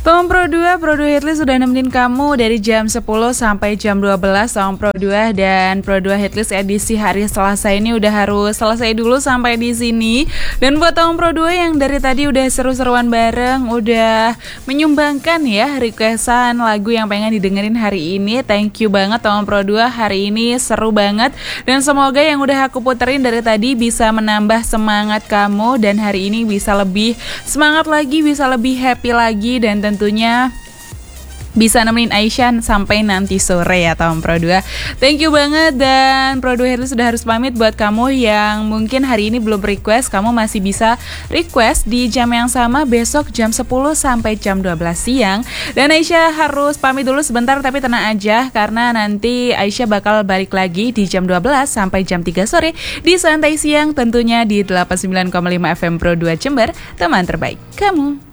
Tom Pro 2 Hitlist sudah nemenin kamu dari jam 10 sampai jam 12 Tom Pro 2 dan Pro 2 Hitlist edisi hari Selasa ini udah harus selesai dulu sampai di sini. Dan buat Tom Pro 2 yang dari tadi udah seru-seruan bareng, udah menyumbangkan ya requestan lagu yang pengen didengerin hari ini. Thank you banget Tom Pro 2, hari ini seru banget. Dan semoga yang udah aku puterin dari tadi bisa menambah semangat kamu dan hari ini bisa lebih semangat lagi, bisa lebih happy lagi, dan tentunya bisa nemenin Aisyah sampai nanti sore ya Tom Pro 2. Thank you banget. Dan Pro 2 Hitlist sudah harus pamit. Buat kamu yang mungkin hari ini belum request, kamu masih bisa request di jam yang sama besok jam 10 sampai jam 12 siang. Dan Aisyah harus pamit dulu sebentar, tapi tenang aja karena nanti Aisyah bakal balik lagi di jam 12 sampai jam 3 sore di Santai Siang, tentunya di 89,5 FM Pro 2 Jember, teman terbaik kamu.